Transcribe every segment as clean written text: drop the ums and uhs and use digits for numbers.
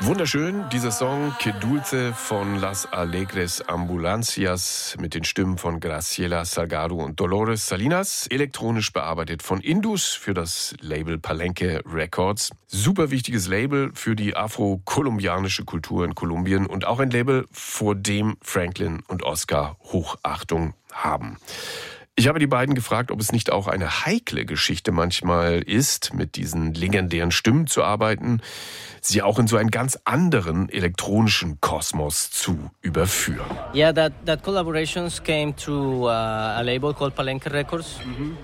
Wunderschön, dieser Song Que Dulce von Las Alegres Ambulancias mit den Stimmen von Graciela Salgado und Dolores Salinas, elektronisch bearbeitet von Indus für das Label Palenque Records. Super wichtiges Label für die afro-kolumbianische Kultur in Kolumbien und auch ein Label, vor dem Franklin und Oscar Hochachtung haben. Ich habe die beiden gefragt, ob es nicht auch eine heikle Geschichte manchmal ist, mit diesen legendären Stimmen zu arbeiten, sie auch in so einen ganz anderen elektronischen Kosmos zu überführen. Yeah, that collaborations came through a label called Palenque Records.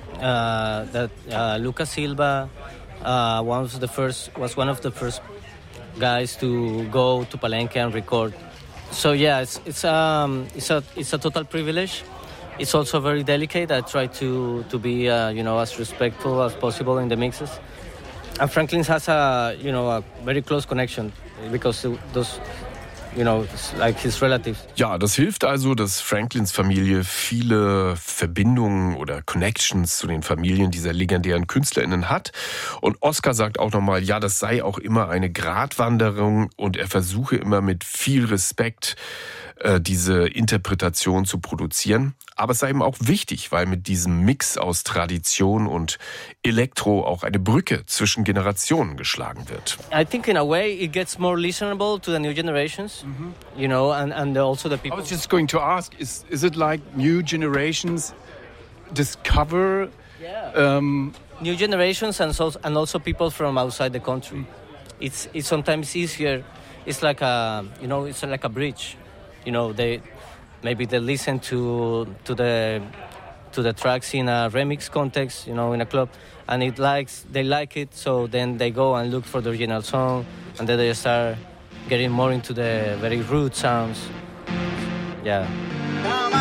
Lucas Silva was one of the first guys to go to Palenque and record. So yeah, it's a total privilege. It's also very delicate. I try to be as respectful as possible in the mixes. And Franklin has a very close connection because those it's like his relatives. Ja, das hilft also, dass Franklins Familie viele Verbindungen oder Connections zu den Familien dieser legendären KünstlerInnen hat. Und Oscar sagt auch nochmal, ja, das sei auch immer eine Gratwanderung und er versuche immer mit viel Respekt diese Interpretation zu produzieren. Aber es sei ihm auch wichtig, weil mit diesem Mix aus Tradition und Elektro auch eine Brücke zwischen Generationen geschlagen wird. I think in a way it gets more listenable to the new generations, and also the people. I was just going to ask, is it like new generations discover? New generations and also people from outside the country. It's sometimes easier. It's like it's like a bridge. They listen to the tracks in a remix context, in a club, and they like it, so then they go and look for the original song, and then they start getting more into the very rude sounds. Yeah.